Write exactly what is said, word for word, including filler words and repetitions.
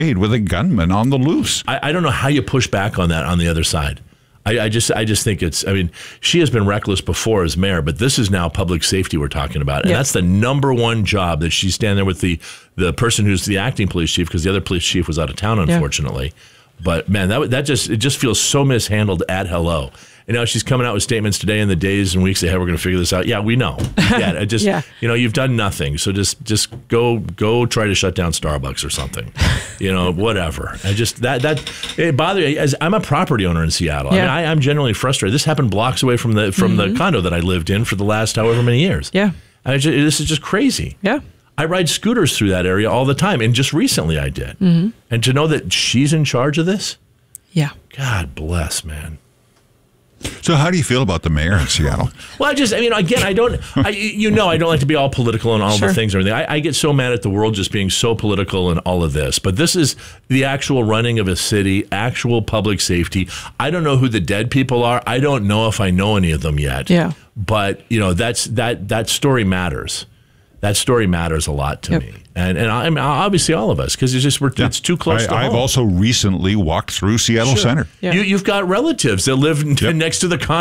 with a gunman on the loose. I, I don't know how you push back on that on the other side. I, I just I just think it's, I mean, she has been reckless before as mayor, but this is now public safety we're talking about. And yeah. that's the number one job, that she's standing there with the, the person who's the acting police chief, because the other police chief was out of town, unfortunately. Yeah. But, man, that that just it just feels so mishandled at hello. You know, she's coming out with statements today in the days and weeks ahead. We're going to figure this out. Yeah, we know. Yeah, it just yeah. you know, you've done nothing. So just just go go try to shut down Starbucks or something. You know, whatever. I just that that it bothers me. As I'm a property owner in Seattle. Yeah. I mean, I, I'm generally frustrated. This happened blocks away from the from mm-hmm. the condo that I lived in for the last however many years. Yeah, I just, this is just crazy. Yeah. I ride scooters through that area all the time, and just recently I did. Mm-hmm. And to know that she's in charge of this, yeah, God bless, man. So how do you feel about the mayor in Seattle? Well, I just, I mean, again, I don't, I, you know, I don't like to be all political and all sure. the things and everything. I, I get so mad at the world just being so political and all of this. But this is the actual running of a city, actual public safety. I don't know who the dead people are. I don't know if I know any of them yet. Yeah. But, you know, that's that that story matters. That story matters a lot to yep. me. And and I, I mean, obviously all of us, because it's just we're, yeah. it's too close I, to I've home. also recently walked through Seattle sure. Center. Yeah. You, you've got relatives that live yep. next to the condo.